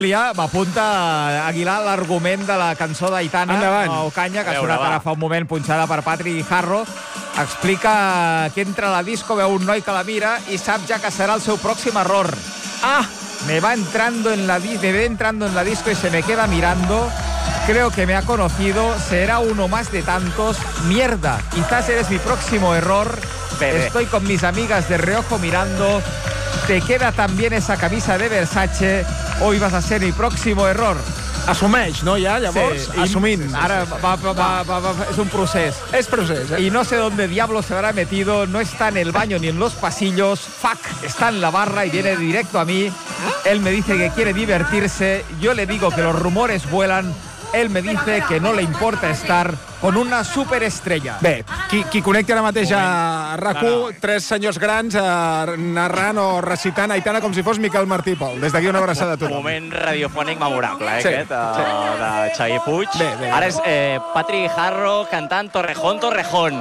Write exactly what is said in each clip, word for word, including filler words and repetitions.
M'apunta Aguilar l'argument de la cançó d'Aitana Ocaña, que ha sonat ara fa un moment, punxada per Patrick Harro. Explica que entra a la disco, veu un noi que la mira i sap ja que serà el seu pròxim error. Ah, me va entrando en la, me ve entrando en la disco y se me queda mirando. Creo que me ha conocido, será uno más de tantos. Mierda, quizás eres mi próximo error. Bebe. Estoy con mis amigas de reojo mirando. Te queda también esa camisa de Versace. Hoy vas a ser mi próximo error. Assumeix, no, ja, llavors? Sí, Assumint. Ara va, va, va, va, va, és un procés. És procés, eh? Y no sé dónde diablo se habrá metido. No está en el baño ni en los pasillos. Fuck, está en la barra y viene directo a mí. Él me dice que quiere divertirse. Yo le digo que los rumores vuelan. Él me dice que no le importa estar con una superestrella. Bé, qui, qui connecta ara mateix a R A C u, tres senyors grans eh, narrant o recitant Aitana com si fos Miquel Martí i Pol. Des d'aquí una abraçada a tothom. Moment radiofònic memorable, eh, sí, aquest, sí. Uh, de Xavier Puig. Bé, bé. Ara és eh, Patrick Harro cantant Torrejón, Torrejón.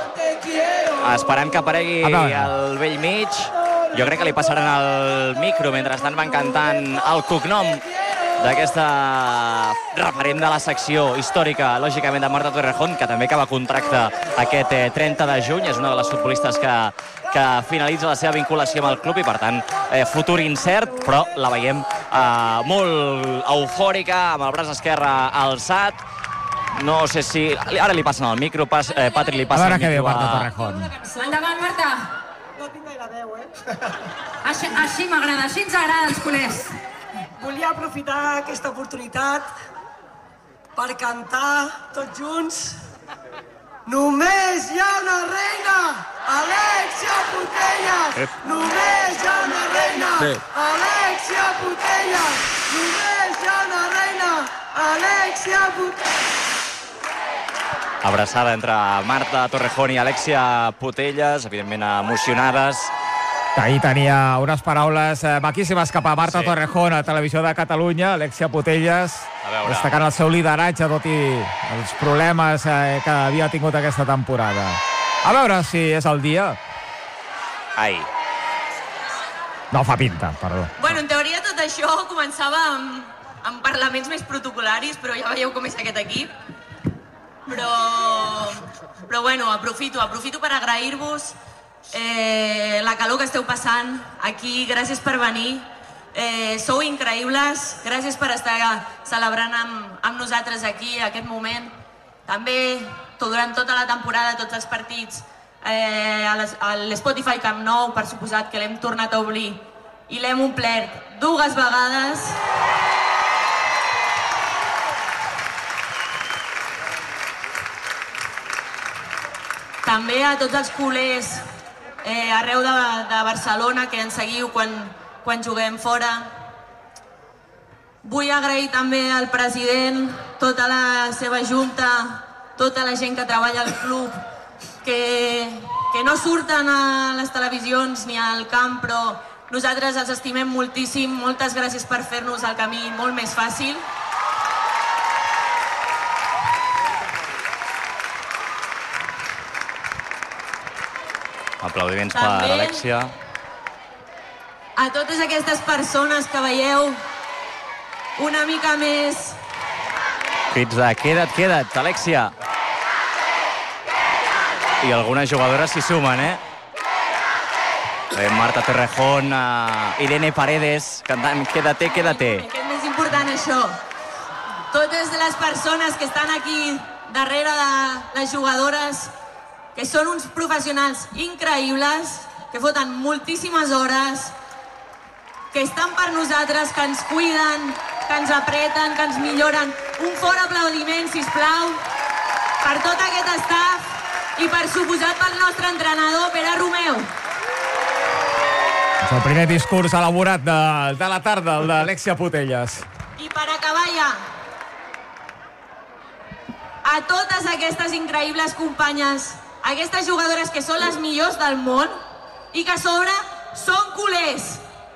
Esperant que aparegui al vell mig. Jo crec que li passaran el micro. Mentrestant van cantant el cognom d'aquesta referent de la secció històrica, lògicament, de Marta Torrejón, que també acaba contracte aquest eh, trenta de juny. És una de les futbolistes que, que finalitza la seva vinculació amb el club i, per tant, eh, futur incert, però la veiem eh, molt eufòrica, amb el braç esquerre alçat. No sé si... Ara li passen el micro, pas, eh, Patri li passa el micro. A veure què diu Marta Torrejón. Endavant, Marta. No tinc gaire veu, eh? Així, així m'agrada, així ens agrada els culers. Volia aprofitar aquesta oportunitat per cantar tots junts. Només hi ha una reina, Alexia Putellas. Només hi ha una reina, Alexia Putellas. Només hi ha una reina, Alexia Putellas. Abraçada entre Marta Torrejón i Alexia Putellas, evidentment emocionades. Ahir tenia unes paraules eh, maquíssimes cap a Marta Sí. Torrejón a Televisió de Catalunya, Alexia Putellas, destacant el seu lideratge, tot i els problemes eh, que havia tingut aquesta temporada. A veure si és el dia. Ai. No, fa pinta, perdó. Bueno, en teoria tot això començava amb, amb parlaments més protocolaris, però ja veieu com és aquest equip. Però, però bueno, aprofito, aprofito per agrair-vos eh, la calor que esteu passant aquí. Gràcies per venir. Eh, sou increïbles. Gràcies per estar celebrant amb, amb nosaltres aquí aquest moment. També tot, durant tota la temporada, tots els partits, eh, a l'Spotify Camp Nou, per suposat que l'hem tornat a obrir i l'hem omplert dues vegades. També a tots els culers eh, arreu de, de Barcelona que ens seguiu quan, quan juguem fora. Vull agrair també al president, tota la seva junta, tota la gent que treballa al club, que, que no surten a les televisions ni al camp, però nosaltres els estimem moltíssim. Moltes gràcies per fer-nos el camí molt més fàcil. Aplaudiments per També Alexia. a totes aquestes persones que veieu una mica més Crits de queda't, queda't, Alexia. I algunes jugadores s'hi sumen, eh? Veiem Marta Torrejón, uh, Irene Paredes, cantant Quédate, quédate. que és més important això. Totes les persones que estan aquí darrere de les jugadores, que són uns professionals increïbles, que foten moltíssimes hores, que estan per nosaltres, que ens cuiden, que ens apreten, que ens milloren. Un fort aplaudiment, sisplau, per tot aquest staff i per suposat pel nostre entrenador, Pere Romeu. És el primer discurs elaborat de, de la tarda, el d'Alexia Putellas. I per acabar ja, a totes aquestes increïbles companyes, aquestes jugadores que són les millors del món i que a sobre són culers.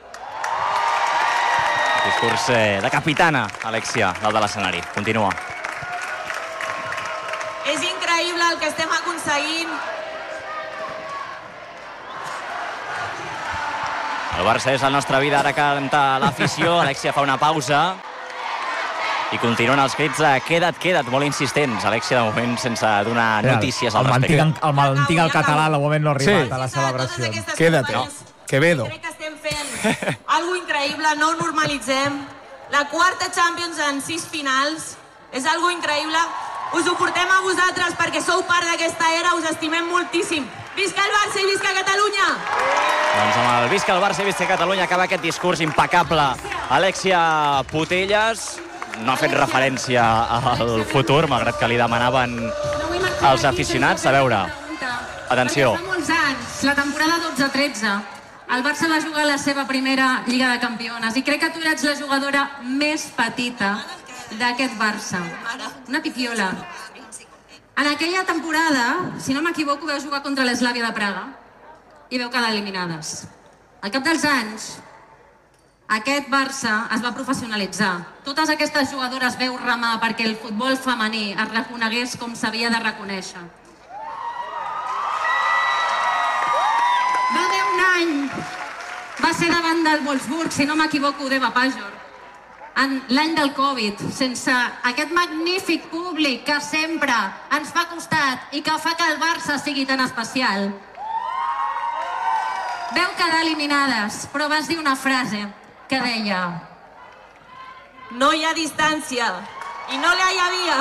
Discurs eh, de capitana, Alexia, dalt de l'escenari. Continua. És increïble el que estem aconseguint. El Barça és la nostra vida, ara canta l'afició. Alexia fa una pausa i continuen els crits de queda't, queda't, molt insistents. Alexia, de moment, sense donar notícies al respecte. El mantinc al català, de moment no ha arribat a la celebració. Quédate. Quevedo. Crec que estem fent algo increïble, no ho normalitzem. La quarta Champions en sis finals és algo increïble. Us ho portem a vosaltres perquè sou part d'aquesta era, us estimem moltíssim. Visca el Barça i visca Catalunya! Doncs amb el visca el Barça i visca Catalunya acaba aquest discurs impecable. Alexia Putellas no ha fet referència al futur, malgrat que li demanaven els aficionats. A veure, atenció. Fa molts anys, la temporada dotze tretze, el Barça va jugar la seva primera Lliga de Campiones i crec que tu eres la jugadora més petita d'aquest Barça. Una pipiola. En aquella temporada, si no m'equivoco, vau jugar contra l'Eslàvia de Praga i vau quedar eliminades. Al cap dels anys, aquest Barça es va professionalitzar. Totes aquestes jugadores veu remar perquè el futbol femení es reconegués com s'havia de reconèixer. Va haver un any, va ser davant del Wolfsburg, si no m'equivoco, d'Eva Pajor, en l'any del Covid, sense aquest magnífic públic que sempre ens fa costat i que fa que el Barça sigui tan especial. Veu quedar eliminades, però vas dir una frase que deia: no hi ha distància, i no la hi havia.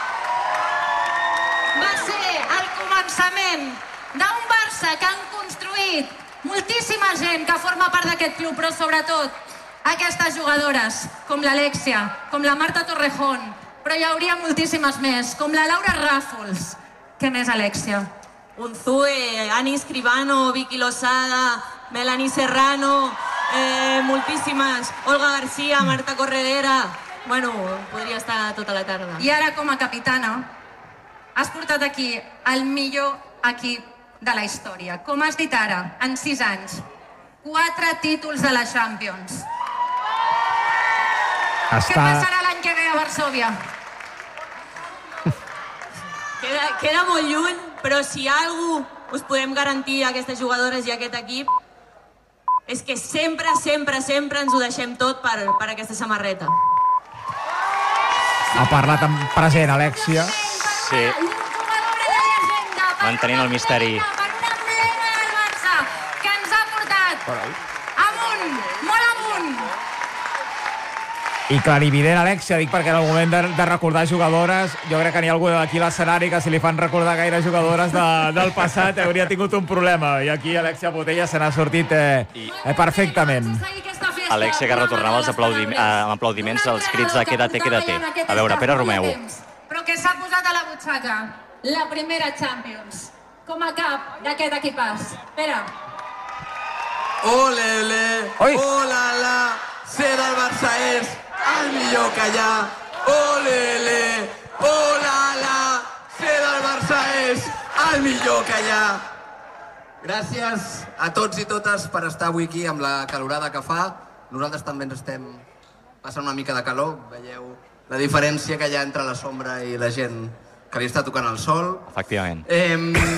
Va ser el començament d'un Barça que han construït moltíssima gent que forma part d'aquest club, però sobretot aquestes jugadores, com l'Alexia, com la Marta Torrejón, però hi hauria moltíssimes més, com la Laura Ràfols. Què més, Alexia? Unzue, Ani Escribano, Vicky Losada, Melanie Serrano, eh, moltíssimes, Olga García, Marta Corredera. Bueno, podria estar tota la tarda. I ara, com a capitana, has portat aquí el millor equip de la història. Com has dit ara, en sis anys, quatre títols de la Champions. Està... Què passarà l'any que ve a Varsòvia? Queda, queda molt lluny, però si algú us podem garantir a aquestes jugadores i a aquest equip és que sempre, sempre, sempre ens ho deixem tot per, per aquesta samarreta. Ha parlat en present, Alexia. Sí. Mantenint el misteri. Per un emblema del Barça que ens ha portat amunt, molt amunt. I clarivident, Alexia, dic perquè en el moment de, de recordar jugadores, jo crec que n'hi ha algú d'aquí a l'escenari que si li fan recordar gaire jugadores de, del passat hauria tingut un problema. I aquí Alexia Putellas se n'ha sortit eh, eh, perfectament. Alexia que retornava els aplaudim, eh, amb aplaudiments als crits de quédate, quédate. A veure, Pere Romeu. Però que s'ha posat a la butxaca la primera Champions com a cap d'aquest equipàs. Pere. Olele, olala, ser del Barça és el millor que hi ha. Olele, olala, ser del Barça és el millor que hi ha. Gràcies a tots i totes per estar avui aquí amb la calorada que fa. Nosaltres també ens estem passant una mica de calor. Veieu la diferència que hi ha entre la sombra i la gent que li està tocant el sol. Efectivament. Eh,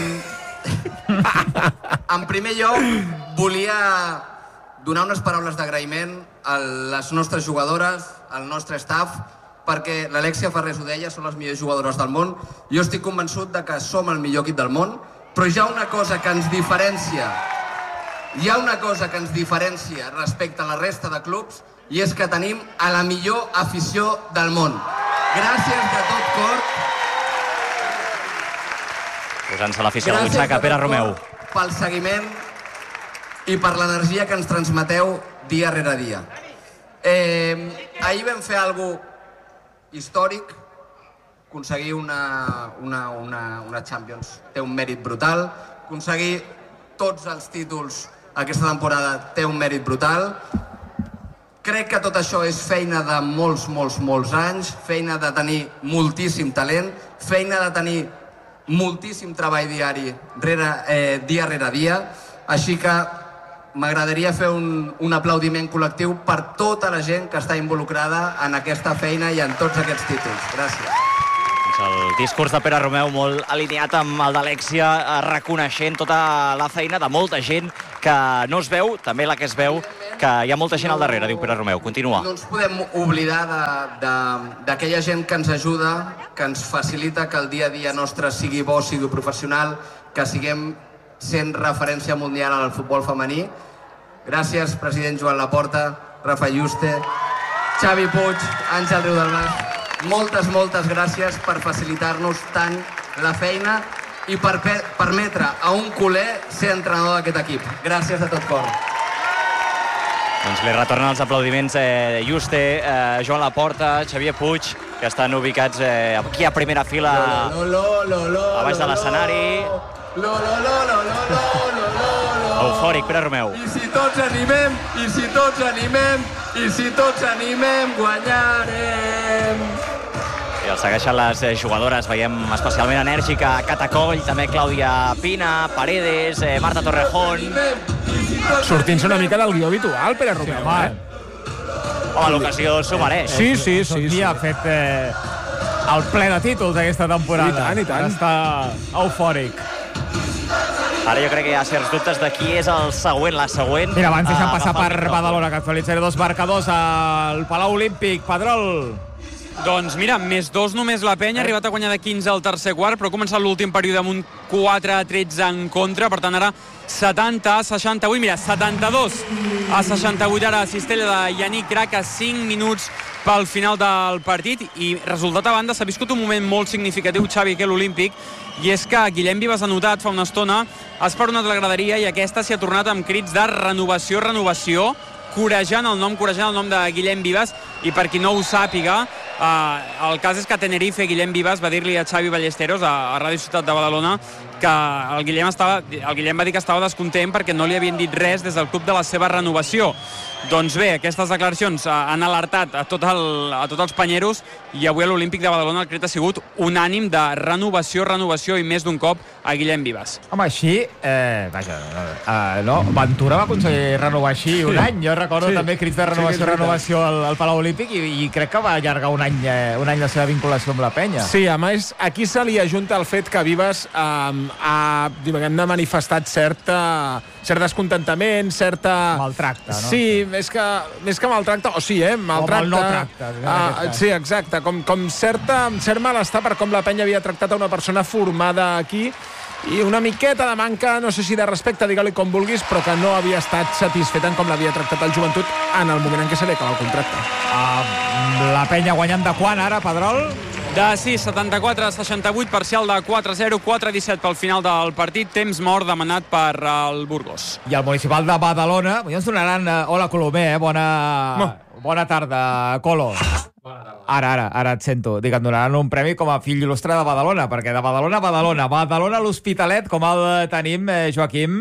en primer lloc, volia donar unes paraules d'agraïment a les nostres jugadores, al nostre staff, perquè l'Alexia Farrés ho deia, són les millors jugadores del món. Jo estic convençut de que som el millor equip del món, però hi ha una cosa que ens diferencia, hi ha una cosa que ens diferencia respecte a la resta de clubs, i és que tenim a la millor afició del món. Gràcies de tot cor. Posant-se l'afició a la butxaca, Pere Romeu. Pel seguiment i per l'energia que ens transmeteu dia rere dia. Eh, ahir vam fer alguna cosa històric, aconseguir una, una, una, una Champions té un mèrit brutal, aconseguir tots els títols aquesta temporada té un mèrit brutal. Crec que tot això és feina de molts, molts, molts anys, feina de tenir moltíssim talent, feina de tenir moltíssim treball diari, rere, eh, dia rere dia, així que m'agradaria fer un, un aplaudiment col·lectiu per tota la gent que està involucrada en aquesta feina i en tots aquests títols. Gràcies. El discurs de Pere Romeu molt alineat amb el d'Alexia, reconeixent tota la feina de molta gent que no es veu, també la que es veu, que hi ha molta gent al darrere, diu Pere Romeu. Continua. No ens podem oblidar d'aquella gent que ens ajuda, que ens facilita que el dia a dia nostre sigui bo, sigui professional, que siguem sent referència mundial al futbol femení. Gràcies, president Joan Laporta, Rafa Yuste, Xavi Puig, Àngel Riudelbas. Moltes, moltes gràcies per facilitar-nos tant la feina i per permetre a un culer ser entrenador d'aquest equip. Gràcies de tot cor. Doncs li retornen els aplaudiments eh, Yuste, eh, Joan Laporta, Xavier Puig, que estan ubicats eh, aquí a primera fila a baix de l'escenari. Eufòric, Pere Romeu. I si tots animem, i si tots animem, i si tots animem, guanyarem. I el segueixen les jugadores, veiem especialment enèrgica Catacoll, també Clàudia Pina, Paredes, eh, Marta Torrejón. Sortint-se una mica del guió habitual, Pere Romeu, eh? Home, l'ocasió s'ho mereix. Sí, sí, sí. Sí, ha fet eh, el ple de títols aquesta temporada. I tant, i tant. Està eufòric. Ara jo crec que hi ha certs dubtes de qui és el següent, la següent. Mira, abans deixem passar per Badalona, que actualitzaré dos marcadors al Palau Olímpic. Pedrol. Doncs mira, més dos només la Penya, ha arribat a guanyar de quinze al tercer quart, però ha començat l'últim període amb un quatre a tretze en contra, per tant ara setanta a seixanta-vuit, mira, setanta-dos a seixanta-vuit ara cistella de Yannick Drac a cinc minuts pel final del partit, i resultat a banda s'ha viscut un moment molt significatiu, Xavi, que l'Olímpic, i és que Guillem Vives ha notat fa una estona, ha esperonat la graderia i aquesta s'hi ha tornat amb crits de renovació, renovació, corejant el nom, corejant el nom de Guillem Vives, i per qui no ho sàpiga, eh, el cas és que a Tenerife Guillem Vives va dir-li a Xavi Ballesteros, a, a Ràdio Ciutat de Badalona, que el Guillem, estava, el Guillem va dir que estava descontent perquè no li havien dit res des del club de la seva renovació. Doncs bé, aquestes declaracions han alertat a, tot el, a tots els panyeros, i avui a l'Olímpic de Badalona el crit ha sigut unànim de renovació, renovació i més d'un cop a Guillem Vives. Home, així, eh, vaja, eh, no, Ventura va aconseguir renovar així un any. Jo recordo sí. també crits de renovació, sí, renovació al, al Palau Olímpic, i, i crec que va allargar un any, eh, un any la seva vinculació amb la Penya. Sí, a més, aquí se li ajunta el fet que Vives eh, ha, diguem, ha manifestat certa, cert descontentament, certa... Maltracte, no? Sí, més que, més que maltracte, o sí, eh? Maltracte. Com el no tracte. Uh, sí, exacte. Com, com certa, cert malestar per com la Penya havia tractat a una persona formada aquí, i una miqueta de manca, no sé si de respecte, digue-li com vulguis, però que no havia estat satisfet en com l'havia tractat el Joventut en el moment en què se li acaba el contracte. Uh, la Penya guanyant de quan ara, Pedrol? De sis, setanta-quatre a seixanta-vuit, parcial de quatre a zero, quatre a disset pel final del partit, temps mort demanat per el Burgos. I el municipal de Badalona, ja ens donaran... Uh, hola, Colomer, eh? Bona, no. bona tarda, Colo. Ara, ara, ara et sento. Dic, em donaran un premi com a fill il·lustre de Badalona, perquè de Badalona a Badalona, Badalona a l'Hospitalet, com el tenim, eh, Joaquim?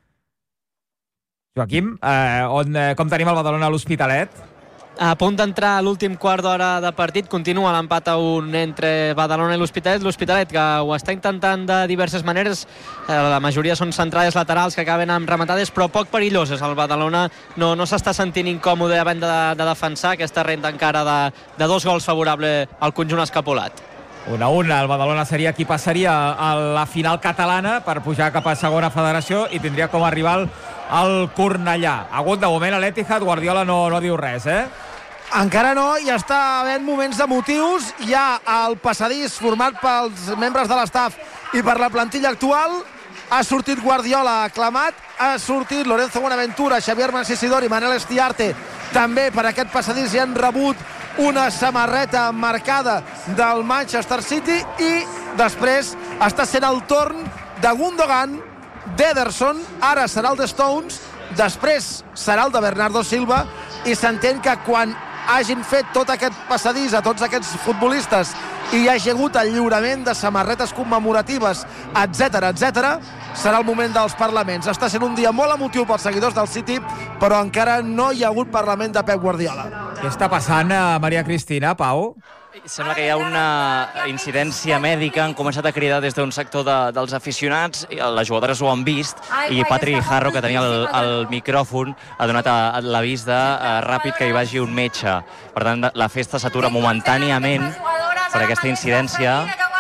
Joaquim, eh, on, eh, com tenim el Badalona a l'Hospitalet? A punt d'entrar a l'últim quart d'hora de partit, continua l'empat a un entre Badalona i l'Hospitalet. L'Hospitalet, que ho està intentant de diverses maneres, la majoria són centrades laterals que acaben amb rematades, però poc perilloses. El Badalona no, no s'està sentint incòmode havent de, de defensar aquesta renda encara de, de dos gols favorable al conjunt escapolat. Una a una, el Badalona seria qui passaria a la final catalana per pujar cap a segona federació i tindria com a rival el Cornellà. Agut, de moment, a l'Etihad, Guardiola no, no diu res, eh? Encara no, hi està havent moments emotius. Hi ha el passadís format pels membres de l'estaf i per la plantilla actual. Ha sortit Guardiola aclamat, ha sortit Lorenzo Buenaventura, Xavier Mansisidor i Manel Estiarte. També per aquest passadís hi han rebut una samarreta marcada del Manchester City, i després està sent el torn de Gundogan, d'Ederson, ara serà el de Stones, després serà el de Bernardo Silva, i s'entén que quan hagin fet tot aquest passadís a tots aquests futbolistes i hi hagi hagut el lliurament de samarretes commemoratives, etcètera, etcètera, serà el moment dels parlaments. Està sent un dia molt emotiu pels seguidors del City, però encara no hi ha hagut parlament de Pep Guardiola. Què està passant a Maria Cristina, Pau? Sembla que hi ha una incidència mèdica, han començat a cridar des d'un sector de, dels aficionats, les jugadores ho han vist, i Patri Harro, que tenia el, el micròfon, ha donat l'avís de uh, ràpid que hi vagi un metge. Per tant, la festa s'atura momentàniament per aquesta incidència.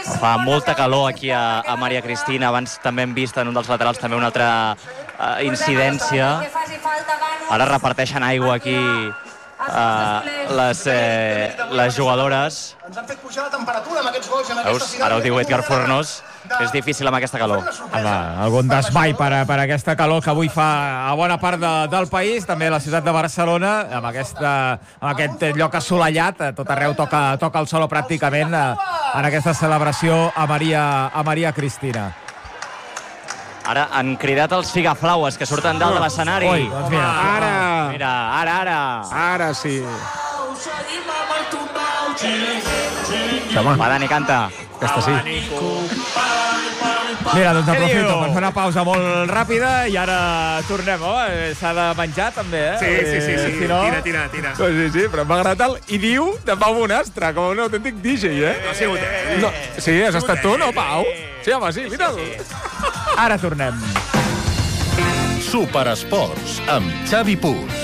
Fa molta calor aquí a, a Maria Cristina. Abans també hem vist en un dels laterals també una altra uh, incidència. Ara reparteixen aigua aquí uh, les, eh, les jugadores. Ens han fet pujar la temperatura amb aquests gols. Veus? Ara ho diu Edgar Fornós. És difícil amb aquesta calor. Home, algun desmai per, per aquesta calor que avui fa a bona part de, del país, també a la ciutat de Barcelona, amb, aquesta, amb aquest lloc assolellat, tot arreu toca, toca el sol pràcticament en aquesta celebració a Maria, a Maria Cristina. Ara han cridat els figaflaues que surten dalt de l'escenari. Ui, doncs mira. Ara! Mira, ara, ara. Ara sí. Va, Dani, canta. Aquesta sí. Mira, doncs aprofito per fer una pausa molt ràpida i ara tornem, oh? S'ha de menjar també, eh? Sí, sí, sí, sí. Si no... Tira, tira, tira. Sí, sí, sí, però m'ha agradat el... I diu de Pau Bonastre, com un autèntic D J, eh? No ha sigut ell. No. Sí, has estat tu, no, Pau? Sí, home, sí, mira'l. Ara tornem. Superesports, amb Xavi Puig.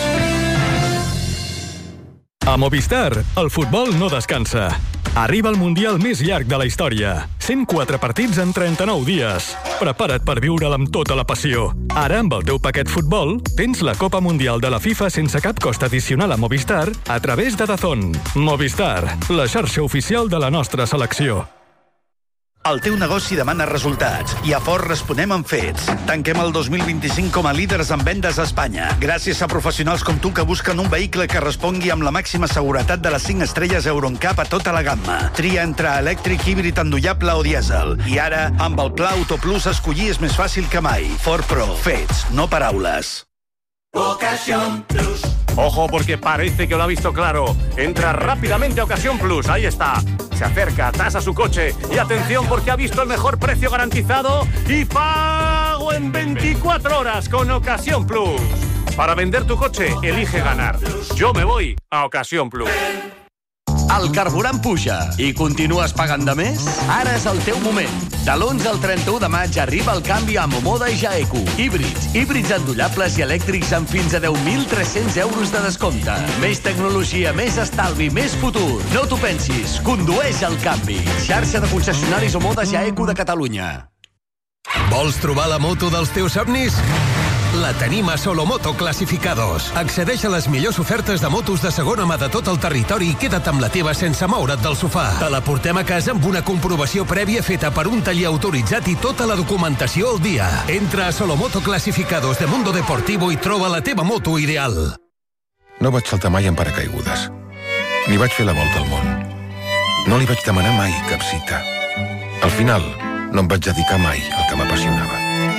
A Movistar, el futbol no descansa. Arriba el Mundial més llarg de la història. cent quatre partits en trenta-nou dies. Prepara't per viure'l amb tota la passió. Ara, amb el teu paquet futbol, tens la Copa Mundial de la FIFA sense cap cost addicional a Movistar a través de Dazón. Movistar, la xarxa oficial de la nostra selecció. El teu negoci demana resultats i a Ford responem amb fets. Tanquem el dos mil vint-i-cinc com a líders en vendes a Espanya, gràcies a professionals com tu que busquen un vehicle que respongui amb la màxima seguretat de les cinc estrelles Euro N C A P a tota la gamma. Tria entre elèctric, híbrid endollable o dièsel. I ara, amb el Pla Auto Plus, escollir és més fàcil que mai. Ford Pro. Fets, no paraules. Ocasión Plus. Ojo, porque parece que lo ha visto claro. Entra rápidamente a Ocasión Plus. Ahí está. Se acerca, tasa su coche. Y atención, porque ha visto el mejor precio garantizado y pago en veinticuatro horas con Ocasión Plus. Para vender tu coche, elige ganar. Yo me voy a Ocasión Plus. El carburant puja i continues pagant de més? Ara és el teu moment. De l'onze al trenta-u de maig arriba el canvi a Momoda i Jaeco. Híbrids, híbrids endollables i elèctrics amb fins a deu mil tres-cents euros de descompte. Més tecnologia, més estalvi, més futur. No t'ho pensis, condueix el canvi. Xarxa de concessionaris Momoda Jaeco de Catalunya. Vols trobar la moto dels teus somnis? La tenim a Solomoto Clasificados. Accedeix a les millors ofertes de motos de segona mà de tot el territori i queda't amb la teva sense moure't del sofà. Te la portem a casa amb una comprovació prèvia feta per un taller autoritzat i tota la documentació al dia. Entra a Solomoto Clasificados de Mundo Deportivo i troba la teva moto ideal. No vaig saltar mai en paracaigudes. Ni vaig fer la volta al món. No li vaig demanar mai cap cita. Al final, no em vaig dedicar mai al que m'apassionava.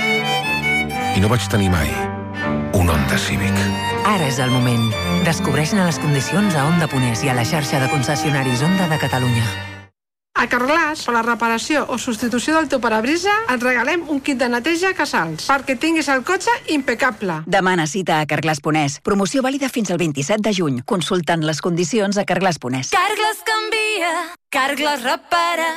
I no vaig tenir mai un Honda Civic. Ara és el moment. Descobreix-ne les condicions a Honda Ponés i a la xarxa de concessionaris Honda de Catalunya. A Carglass, per la reparació o substitució del teu parabrisa, et regalem un kit de neteja Casals perquè tinguis el cotxe impecable. Demana cita a Carglass Ponés. Promoció vàlida fins al vint-i-set de juny. Consultant les condicions a Carglass Ponés. Carglass canvia, Carglass repara.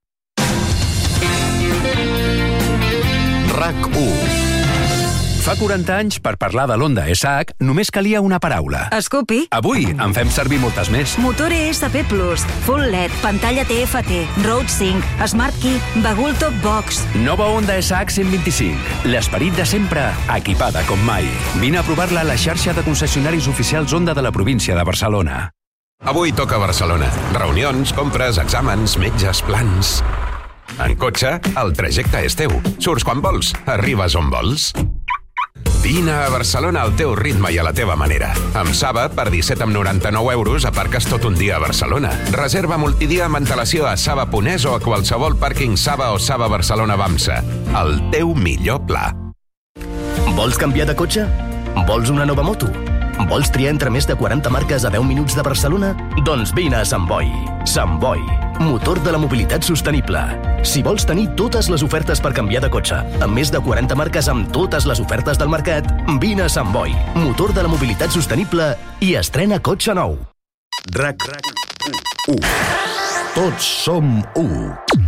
RAC u. Fa quaranta anys, per parlar de l'Honda S H, només calia una paraula. Scoopy. Avui en fem servir moltes més. Motor E S P Plus, Full L E D, pantalla T F T, Road Sync, Smart Key, bagul Top Box. Nova Honda S H cent vint-i-cinc. L'esperit de sempre, equipada com mai. Vine a provar-la a la xarxa de concessionaris oficials Honda de la província de Barcelona. Avui toca Barcelona. Reunions, compres, exàmens, metges, plans... En cotxe, el trajecte és teu. Surts quan vols, arribes on vols. Vine a Barcelona al teu ritme i a la teva manera. Amb Saba, per disset coma noranta-nou euros, aparques tot un dia a Barcelona. Reserva multidia amb antelació a Saba Ponés o a qualsevol pàrquing Saba o Saba Barcelona Bamsa. El teu millor pla. Vols canviar de cotxe? Vols una nova moto? Vols triar entre més de quaranta marques a deu minuts de Barcelona? Doncs vine a Sant Boi. Sant Boi, motor de la mobilitat sostenible. Si vols tenir totes les ofertes per canviar de cotxe, amb més de quaranta marques amb totes les ofertes del mercat, vine a Sant Boi, motor de la mobilitat sostenible i estrena cotxe nou. RAC u. Tots som u.